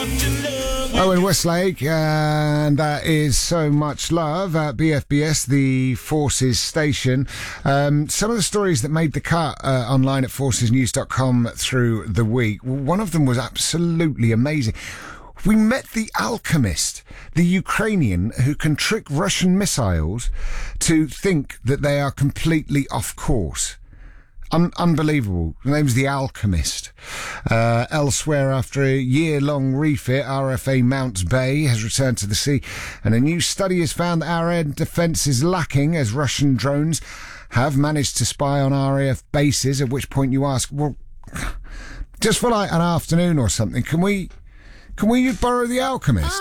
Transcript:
Owen Westlake, and that is So Much Love at BFBS, the Forces station. Some of the stories that made the cut online at forcesnews.com through the week, one of them was absolutely amazing. We met the alchemist, the Ukrainian who can trick Russian missiles to think that they are completely off course. Unbelievable. The name's The Alchemist. Elsewhere, after a year-long refit, RFA Mounts Bay has returned to the sea, and a new study has found that our air defence is lacking as Russian drones have managed to spy on RAF bases, at which point you ask, well, just for like an afternoon or something, can we borrow The Alchemist?